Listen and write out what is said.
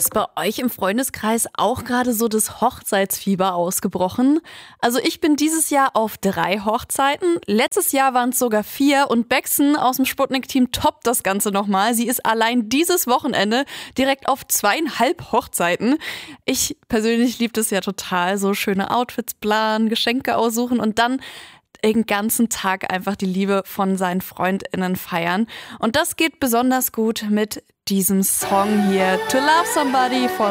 Ist bei euch im Freundeskreis auch gerade so das Hochzeitsfieber ausgebrochen? Also ich bin dieses Jahr auf 3 Hochzeiten. Letztes Jahr waren es sogar 4 und Bexen aus dem Sputnik-Team toppt das Ganze nochmal. Sie ist allein dieses Wochenende direkt auf 2,5 Hochzeiten. Ich persönlich liebe das ja total, so schöne Outfits planen, Geschenke aussuchen und dann den ganzen Tag einfach die Liebe von seinen FreundInnen feiern. Und das geht besonders gut mit diesem Song hier, To Love Somebody von